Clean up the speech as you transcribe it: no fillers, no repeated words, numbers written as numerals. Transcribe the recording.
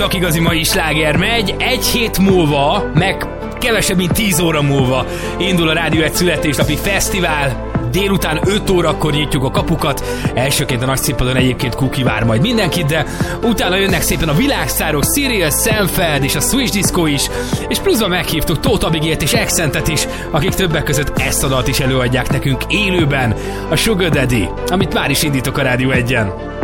Csak igazi mai sláger megy, egy hét múlva, meg kevesebb mint 10 óra múlva indul a Rádió egy születésnapi fesztivál. Délután 5 órakor nyitjuk a kapukat. Elsőként a nagy színpadon egyébként Kuki vár majd mindenkit, de utána jönnek szépen a világsztárok, Cyril, Seinfeld és a Swiss Disco is, és pluszban meghívtuk Tóth Abigail-t és Accentet is, akik többek között ezt a dalt is előadják nekünk élőben, a Sugar Daddy, amit már is indítok a Rádió 1-en.